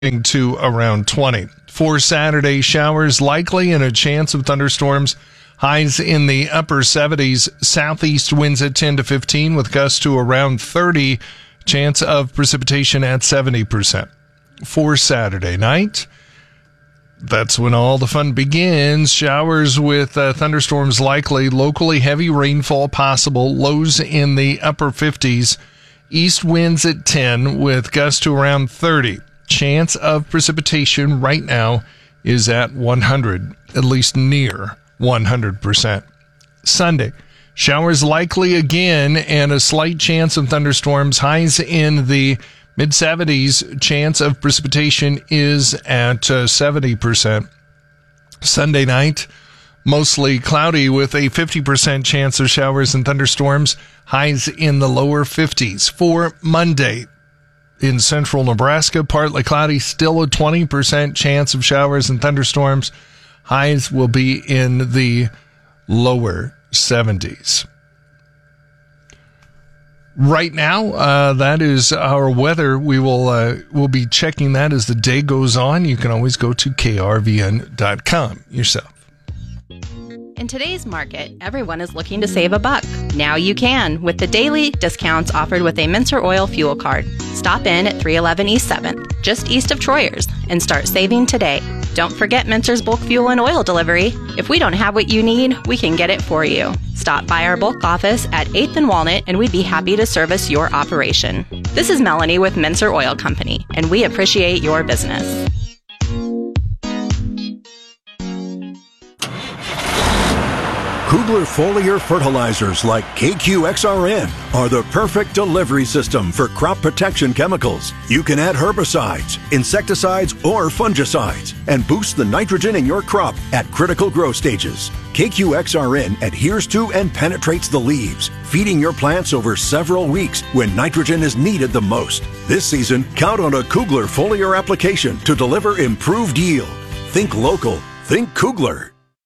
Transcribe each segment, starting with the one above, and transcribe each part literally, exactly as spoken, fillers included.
to around twenty. For Saturday, showers likely and a chance of thunderstorms. Highs in the upper seventies. Southeast winds at ten to fifteen with gusts to around thirty. Chance of precipitation at seventy percent. For Saturday night, that's when all the fun begins. Showers with uh, thunderstorms likely. Locally heavy rainfall possible. Lows in the upper fifties. East winds at ten with gusts to around thirty. Chance of precipitation right now is at one hundred, at least near one hundred percent. Sunday, showers likely again and a slight chance of thunderstorms. Highs in the mid seventies. Chance of precipitation is at uh, seventy percent. Sunday night, mostly cloudy with a fifty percent chance of showers and thunderstorms. Highs in the lower fifties. For Monday, in central Nebraska, partly cloudy, still a twenty percent chance of showers and thunderstorms. Highs will be in the lower seventies. Right now, uh, that is our weather. We will uh, we'll be checking that as the day goes on. You can always go to K R V N dot com yourself. In today's market, everyone is looking to save a buck. Now you can with the daily discounts offered with a Mincer Oil fuel card. Stop in at three eleven East seventh, just east of Troyers, and start saving today. Don't forget Mincer's bulk fuel and oil delivery. If we don't have what you need, we can get it for you. Stop by our bulk office at eighth and Walnut, and we'd be happy to service your operation. This is Melanie with Mincer Oil Company, and we appreciate your business. Kugler foliar fertilizers like K Q X R N are the perfect delivery system for crop protection chemicals. You can add herbicides, insecticides, or fungicides and boost the nitrogen in your crop at critical growth stages. K Q X R N adheres to and penetrates the leaves, feeding your plants over several weeks when nitrogen is needed the most. This season, count on a Kugler foliar application to deliver improved yield. Think local. Think Kugler.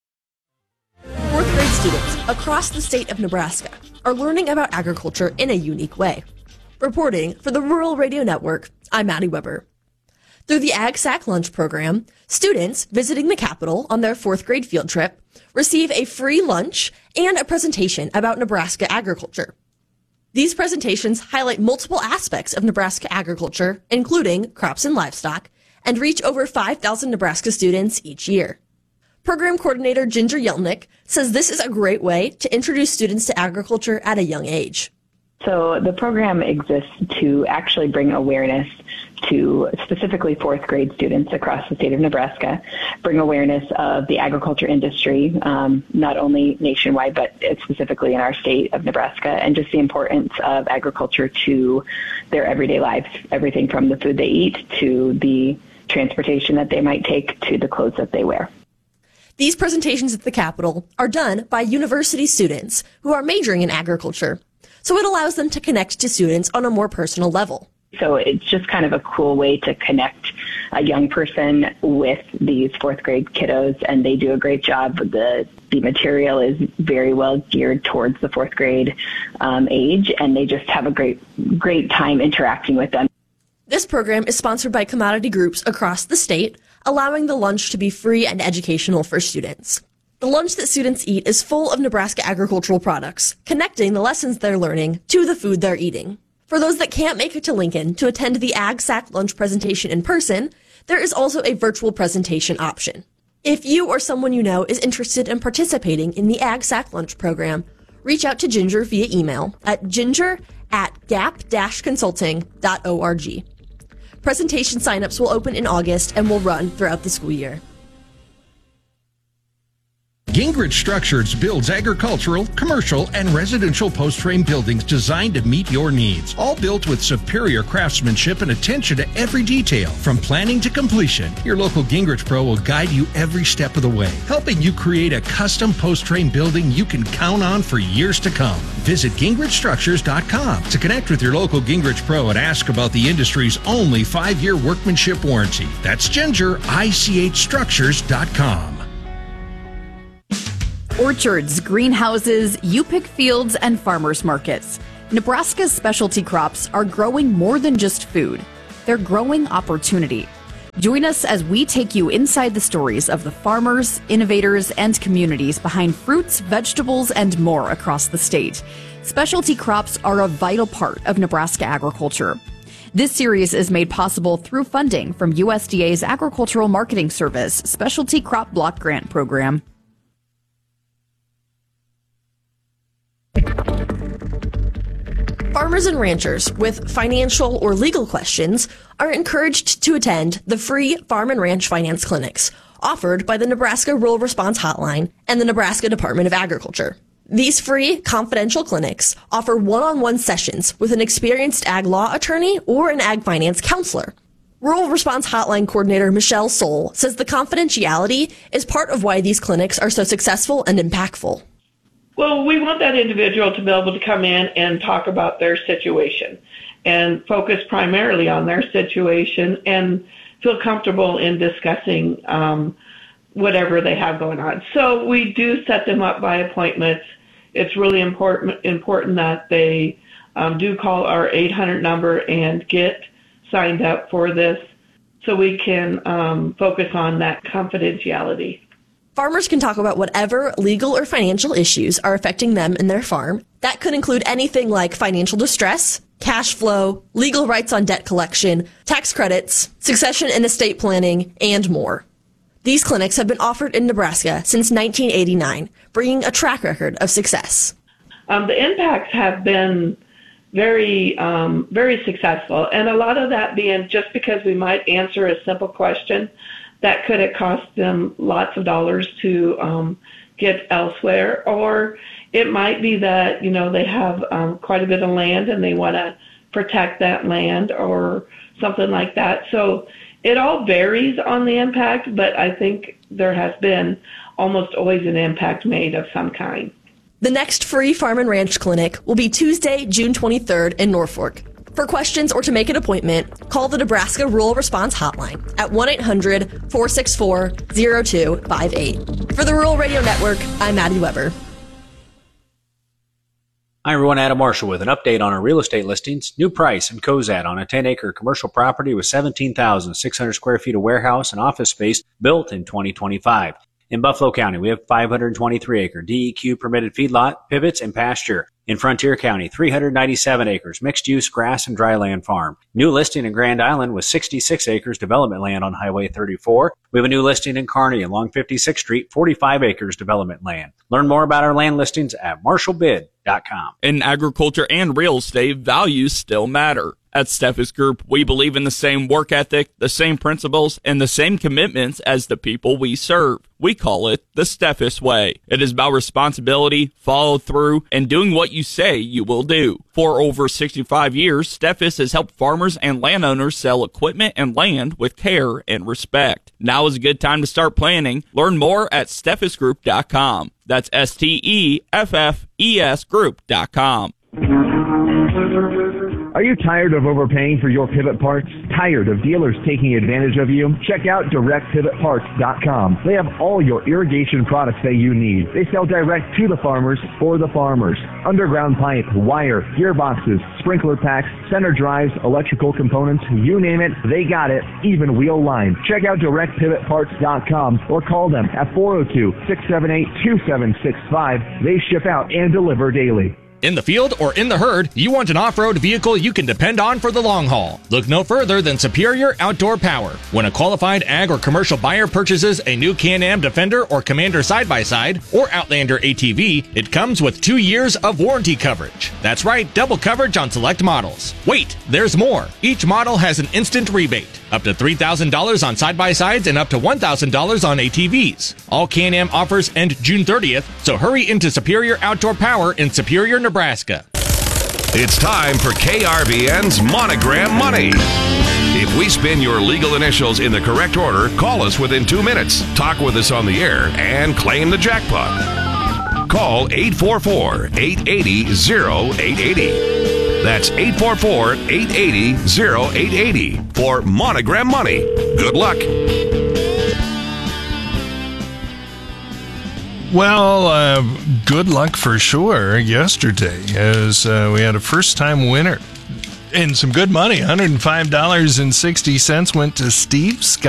Fourth grade students across the state of Nebraska are learning about agriculture in a unique way. Reporting for the Rural Radio Network, I'm Maddie Weber. Through the Ag Sack Lunch program, students visiting the Capitol on their fourth grade field trip receive a free lunch and a presentation about Nebraska agriculture. These presentations highlight multiple aspects of Nebraska agriculture, including crops and livestock, and reach over five thousand Nebraska students each year. Program coordinator Ginger Yelnick says this is a great way to introduce students to agriculture at a young age. So the program exists to actually bring awareness to specifically fourth grade students across the state of Nebraska, bring awareness of the agriculture industry, um, not only nationwide, but specifically in our state of Nebraska, and just the importance of agriculture to their everyday lives, everything from the food they eat to the transportation that they might take to the clothes that they wear. These presentations at the Capitol are done by university students who are majoring in agriculture, so it allows them to connect to students on a more personal level. So it's just kind of a cool way to connect a young person with these fourth grade kiddos, and they do a great job. The the material is very well geared towards the fourth grade um, age, and they just have a great great time interacting with them. This program is sponsored by commodity groups across the state, allowing the lunch to be free and educational for students. The lunch that students eat is full of Nebraska agricultural products, connecting the lessons they're learning to the food they're eating. For those that can't make it to Lincoln to attend the Ag Sack Lunch presentation in person, there is also a virtual presentation option. If you or someone you know is interested in participating in the Ag Sack Lunch program, reach out to Ginger via email at ginger at gap dash consulting dot org. Presentation signups will open in August and will run throughout the school year. Gingrich Structures builds agricultural, commercial, and residential post-frame buildings designed to meet your needs. All built with superior craftsmanship and attention to every detail. From planning to completion, your local Gingrich Pro will guide you every step of the way, helping you create a custom post-frame building you can count on for years to come. Visit gingrich structures dot com to connect with your local Gingrich Pro and ask about the industry's only five-year workmanship warranty. That's ginger I C H structures dot com. Orchards, greenhouses, U-Pick fields, and farmers markets. Nebraska's specialty crops are growing more than just food. They're growing opportunity. Join us as we take you inside the stories of the farmers, innovators, and communities behind fruits, vegetables, and more across the state. Specialty crops are a vital part of Nebraska agriculture. This series is made possible through funding from U S D A's Agricultural Marketing Service Specialty Crop Block Grant Program. Farmers and ranchers with financial or legal questions are encouraged to attend the free Farm and Ranch Finance Clinics offered by the Nebraska Rural Response Hotline and the Nebraska Department of Agriculture. These free, confidential clinics offer one-on-one sessions with an experienced ag law attorney or an ag finance counselor. Rural Response Hotline Coordinator Michelle Soul says the confidentiality is part of why these clinics are so successful and impactful. Well, we want that individual to be able to come in and talk about their situation and focus primarily on their situation and feel comfortable in discussing um, whatever they have going on. So we do set them up by appointments. It's really important important that they um, do call our eight hundred number and get signed up for this so we can um, focus on that confidentiality. Farmers can talk about whatever legal or financial issues are affecting them and their farm. That could include anything like financial distress, cash flow, legal rights on debt collection, tax credits, succession and estate planning, and more. These clinics have been offered in Nebraska since nineteen eighty-nine, bringing a track record of success. Um, the impacts have been very, um, very successful, and a lot of that being just because we might answer a simple question that could have cost them lots of dollars to um, get elsewhere, or it might be that, you know, they have um, quite a bit of land and they want to protect that land or something like that. So it all varies on the impact, but I think there has been almost always an impact made of some kind. The next free Farm and Ranch Clinic will be Tuesday, June twenty-third in Norfolk. For questions or to make an appointment, call the Nebraska Rural Response Hotline at one eight hundred, four six four, zero two five eight. For the Rural Radio Network, I'm Maddie Weber. Hi everyone, Adam Marshall with an update on our real estate listings. New price in Cozad on a ten acre commercial property with seventeen thousand six hundred square feet of warehouse and office space built in twenty twenty-five. In Buffalo County, we have five hundred twenty-three acre D E Q permitted feedlot, pivots, and pasture. In Frontier County, three hundred ninety-seven acres, mixed-use grass and dryland farm. New listing in Grand Island with sixty-six acres development land on Highway thirty-four. We have a new listing in Kearney along fifty-sixth Street, forty-five acres development land. Learn more about our land listings at marshall bid dot com. In agriculture and real estate, values still matter. At Steffes Group, we believe in the same work ethic, the same principles, and the same commitments as the people we serve. We call it the Steffes Way. It is about responsibility, follow through, and doing what you say you will do. For over sixty-five years, Steffes has helped farmers and landowners sell equipment and land with care and respect. Now is a good time to start planning. Learn more at steffes group dot com. That's S T E F F E S group dot com. Are you tired of overpaying for your pivot parts? Tired of dealers taking advantage of you? Check out direct pivot parts dot com. They have all your irrigation products that you need. They sell direct to the farmers for the farmers. Underground pipe, wire, gearboxes, sprinkler packs, center drives, electrical components, you name it, they got it, even wheel line. Check out direct pivot parts dot com or call them at four oh two, six seven eight, two seven six five. They ship out and deliver daily. In the field or in the herd, you want an off-road vehicle you can depend on for the long haul. Look no further than Superior Outdoor Power. When a qualified ag or commercial buyer purchases a new Can-Am Defender or Commander side-by-side or Outlander A T V, it comes with two years of warranty coverage. That's right, double coverage on select models. Wait, there's more. Each model has an instant rebate, up to three thousand dollars on side-by-sides and up to one thousand dollars on A T Vs. All Can-Am offers end June thirtieth, so hurry into Superior Outdoor Power in Superior, Nebraska. It's time for K R V N's Monogram Money. If we spin your legal initials in the correct order, call us within two minutes, talk with us on the air, and claim the jackpot. Call eight four four, eight eight zero, oh eight eight oh. That's eight four four, eight eight zero, oh eight eight oh for Monogram Money. Good luck. Well, uh, good luck for sure yesterday, as uh, we had a first-time winner And some good money, one hundred five dollars and sixty cents went to Steve Scott.